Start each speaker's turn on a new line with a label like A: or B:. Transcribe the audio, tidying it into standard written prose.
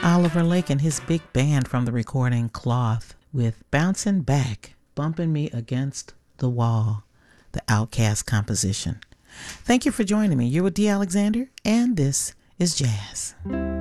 A: Oliver Lake and his big band from the recording Cloth with Bouncing Back, Bumping Me Against the Wall, the Outkast composition. Thank you for joining me. You're with D. Alexander, and this is Jazz.